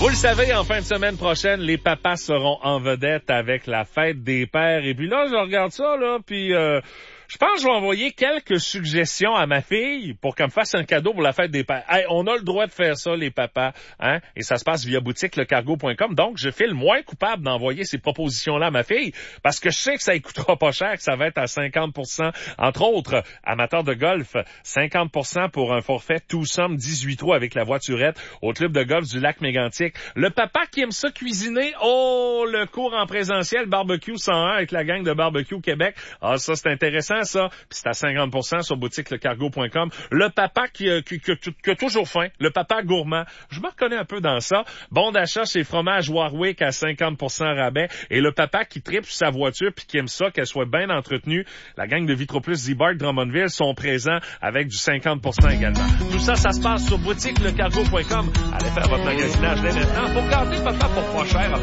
Vous le savez, en fin de semaine prochaine, les papas seront en vedette avec la fête des pères. Et puis là, je regarde ça, là, puis je pense que je vais envoyer quelques suggestions à ma fille pour qu'elle me fasse un cadeau pour la fête des pères. Hey, on a le droit de faire ça, les papas, hein? Et ça se passe via boutiquelecargo.com. Donc, je file moins coupable d'envoyer ces propositions-là à ma fille parce que je sais que ça ne coûtera pas cher, que ça va être à 50%. Entre autres, amateurs de golf, 50% pour un forfait tout somme 18 trous avec la voiturette au club de golf du lac Mégantic. Le papa qui aime ça cuisiner, le cours en présentiel barbecue 101 avec la gang de Barbecue Québec. Ah, ça, c'est intéressant, ça. Puis c'est à 50% sur boutiquelecargo.com. Le papa qui a toujours faim. Le papa gourmand. Je me reconnais un peu dans ça. Bon d'achat chez Fromage Warwick à 50% rabais. Et le papa qui tripe sur sa voiture puis qui aime ça, qu'elle soit bien entretenue. La gang de Vitroplus Z-Bar Drummondville sont présents avec du 50% également. Tout ça, ça se passe sur boutiquelecargo.com. Allez faire votre magasinage dès maintenant pour garder papa pour pas cher.